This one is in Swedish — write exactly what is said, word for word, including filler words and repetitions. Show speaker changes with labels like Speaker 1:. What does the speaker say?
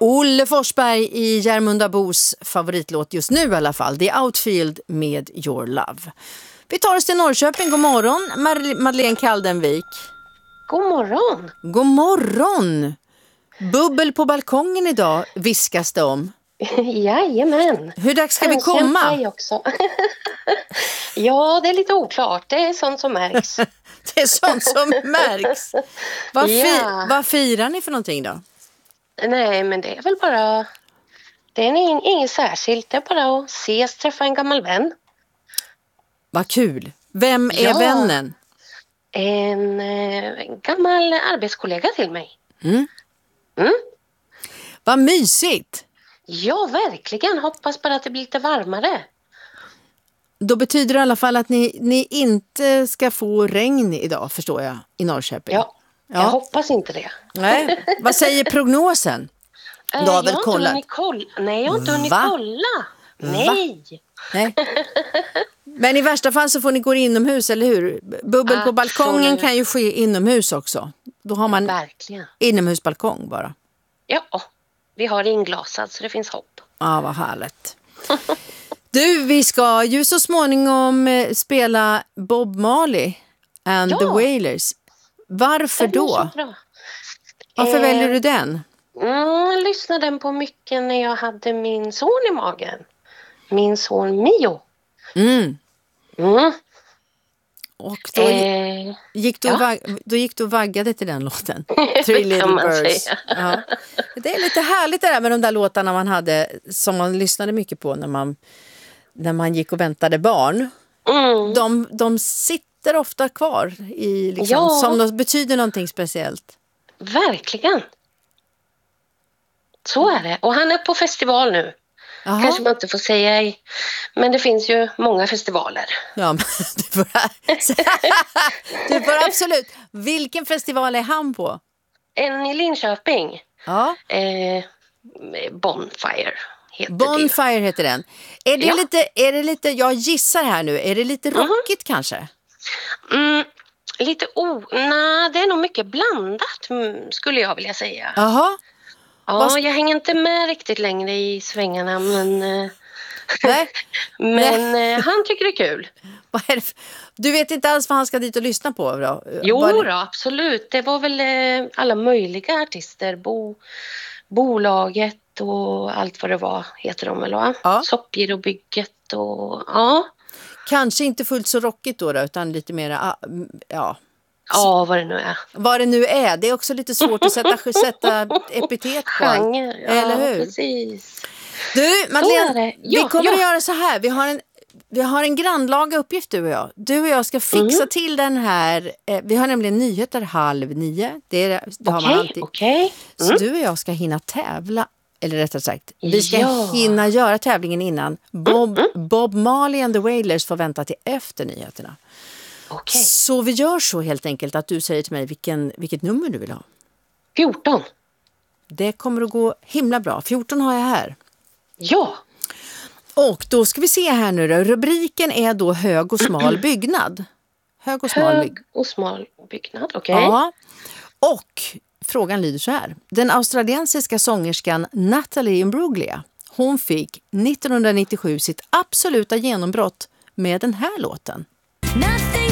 Speaker 1: Olle Forsberg i Järmundabos favoritlåt just nu i alla fall. The Outfield med Your Love. Vi tar oss till Norrköping. God morgon, Mar- Madeleine Kaldenvik.
Speaker 2: God morgon.
Speaker 1: God morgon. Bubbel på balkongen idag viskas det om.
Speaker 2: Jajamän.
Speaker 1: Hur dags ska vi komma?
Speaker 2: Också. Ja, det är lite oklart. Det är sånt som märks.
Speaker 1: Det är sånt som märks. Vad, fi-
Speaker 2: Ja.
Speaker 1: vad firar ni för någonting då?
Speaker 2: Nej, men det är väl bara... Det är ing- inget särskilt. Det är bara att ses, träffa en gammal vän.
Speaker 1: Vad kul. Vem är
Speaker 2: Ja.
Speaker 1: vännen?
Speaker 2: En eh, gammal arbetskollega till mig.
Speaker 1: Mm.
Speaker 2: Mm.
Speaker 1: Vad mysigt.
Speaker 2: Ja, verkligen. Hoppas bara att det blir lite varmare.
Speaker 1: Då betyder det i alla fall att ni, ni inte ska få regn idag, förstår jag, i Norrköping.
Speaker 2: Ja,
Speaker 1: Ja.
Speaker 2: jag hoppas inte det.
Speaker 1: Nej. Vad säger prognosen?
Speaker 2: Eh,
Speaker 1: Du har
Speaker 2: jag
Speaker 1: väl
Speaker 2: har
Speaker 1: kollat?
Speaker 2: inte hunnit kolla. Nej, jag har inte hunnit
Speaker 1: Va?
Speaker 2: kolla. Nej.
Speaker 1: Nej. Men i värsta fall så får ni gå inomhus, eller hur? Bubbel på balkongen
Speaker 2: Absolut.
Speaker 1: kan ju ske inomhus också. Då har man
Speaker 2: Verkligen.
Speaker 1: inomhusbalkong bara.
Speaker 2: Ja, vi har inglasad så det finns hopp.
Speaker 1: Ja, vad härligt. Du, vi ska ju så småningom eh, spela Bob Marley and
Speaker 2: Ja.
Speaker 1: the Wailers. Varför
Speaker 2: Den är
Speaker 1: då?
Speaker 2: så bra.
Speaker 1: Varför
Speaker 2: Eh,
Speaker 1: väljer du den?
Speaker 2: Mm, jag lyssnade den på mycket när jag hade min son i magen. Min son Mio.
Speaker 1: Mm.
Speaker 2: Mm.
Speaker 1: Och då,
Speaker 2: Eh,
Speaker 1: gick du
Speaker 2: ja.
Speaker 1: och vag- då gick du och vaggade till den låten.
Speaker 2: Det
Speaker 1: Three
Speaker 2: kan
Speaker 1: Little
Speaker 2: man
Speaker 1: Birds.
Speaker 2: säga.
Speaker 1: Ja. Det är lite härligt det där med de där låtarna man hade, som man lyssnade mycket på när man, när man gick och väntade barn.
Speaker 2: mm.
Speaker 1: De, de sitter ofta kvar i, liksom,
Speaker 2: Ja.
Speaker 1: som de betyder någonting speciellt.
Speaker 2: Verkligen. Så är det. Och han är på festival nu.
Speaker 1: Jaha.
Speaker 2: Kanske man inte får säga i, men det finns ju många festivaler.
Speaker 1: Ja, men du får, du får absolut. Vilken festival är han på?
Speaker 2: En i Linköping.
Speaker 1: Ja.
Speaker 2: Eh, Bonfire heter det.
Speaker 1: Bonfire heter den. Är det,
Speaker 2: Ja.
Speaker 1: lite, är det lite, jag gissar här nu, är det lite rockigt kanske?
Speaker 2: Mm, lite o... Nej, det är nog mycket blandat mm, skulle jag vilja säga.
Speaker 1: Jaha.
Speaker 2: Ja,
Speaker 1: vad-
Speaker 2: jag hänger inte med riktigt längre i svängarna, men, eh,
Speaker 1: Nej.
Speaker 2: men eh, han tycker det är kul.
Speaker 1: Vad är det för... Du vet inte alls vad han ska dit och lyssna på då?
Speaker 2: Jo
Speaker 1: Vad-
Speaker 2: då, absolut. Det var väl eh, alla möjliga artister. Bo, bolaget och allt vad det var heter de väl, va?
Speaker 1: Ja.
Speaker 2: Soppgir och bygget och ja.
Speaker 1: Kanske inte fullt så rockigt då, då utan lite mer, ah, mm, ja,
Speaker 2: Ja, vad det nu är.
Speaker 1: vad det nu är. Det är också lite svårt att sätta, sätta epitet på allt.
Speaker 2: Genre, ja,
Speaker 1: Eller hur?
Speaker 2: precis.
Speaker 1: Du,
Speaker 2: Så är
Speaker 1: Madeleine,
Speaker 2: det. Ja,
Speaker 1: vi kommer
Speaker 2: ja.
Speaker 1: att göra så här. Vi har en, vi har en grannlaga uppgift, du och jag. Du och jag ska fixa
Speaker 2: Mm.
Speaker 1: till den här. Eh, vi har nämligen nyheter halv nio. Det, är, det har man
Speaker 2: Okej,
Speaker 1: alltid.
Speaker 2: okej.
Speaker 1: Så
Speaker 2: Mm.
Speaker 1: du och jag ska hinna tävla. Eller rättare sagt, vi ska
Speaker 2: Ja.
Speaker 1: hinna göra tävlingen innan. Bob, Bob Marley and the Wailers får vänta till efter nyheterna.
Speaker 2: Okej.
Speaker 1: Så vi gör så helt enkelt att du säger till mig vilken, vilket nummer du vill ha.
Speaker 2: fjorton.
Speaker 1: Det kommer att gå himla bra. fjorton har jag här.
Speaker 2: Ja.
Speaker 1: Och då ska vi se här nu då. Rubriken är då hög och smal byggnad. Hög och smal
Speaker 2: Hög
Speaker 1: byggnad.
Speaker 2: och smal byggnad, okej.
Speaker 1: Ja. Och frågan lyder så här. Den australiensiska sångerskan Natalie Imbruglia, hon fick nittonhundranittiosju sitt absoluta genombrott med den här låten.
Speaker 3: Nothing